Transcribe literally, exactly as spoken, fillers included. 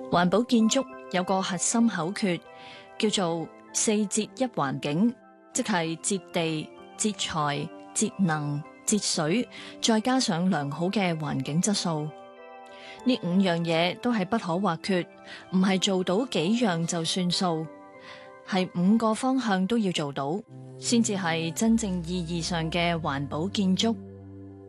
環保建築有個核心口訣，叫做四節一環境，即係節地、節材、節能、節水，再加上良好嘅環境質素。呢五樣嘢都係不可或缺，唔係做到幾樣就算數，係五個方向都要做到，先至係真正意義上嘅環保建築。